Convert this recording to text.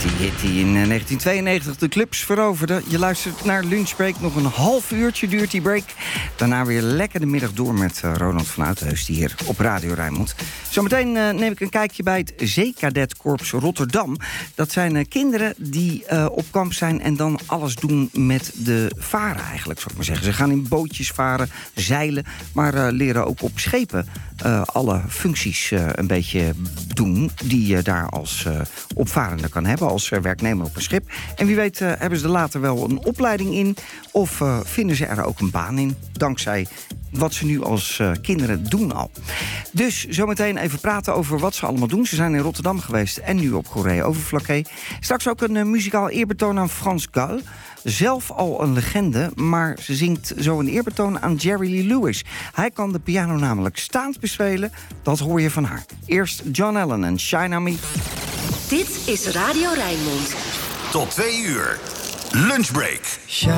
Hitty in 1992 de clubs veroverde. Je luistert naar Lunchbreak. Nog een half uurtje duurt die break. Daarna weer lekker de middag door met Ronald van Uitheust hier op Radio Rijnmond. Zometeen neem ik een kijkje bij het Zeekadetkorps Rotterdam. Dat zijn kinderen die op kamp zijn en dan alles doen met de varen eigenlijk, zou ik maar zeggen. Ze gaan in bootjes varen, zeilen, maar leren ook op schepen alle functies een beetje doen die je daar als opvarende kan hebben, als werknemer op een schip. En wie weet hebben ze er later wel een opleiding in of vinden ze er ook een baan in, dankzij wat ze nu als kinderen doen al. Dus zometeen even praten over wat ze allemaal doen. Ze zijn in Rotterdam geweest en nu op Goeree-Overflakkee. Straks ook een muzikaal eerbetoon aan Frans Gal. Zelf al een legende, maar ze zingt zo een eerbetoon aan Jerry Lee Lewis. Hij kan de piano namelijk staand bespelen. Dat hoor je van haar. Eerst John Allen en Shine On Me. Dit is Radio Rijnmond. Tot 2 uur. Lunchbreak.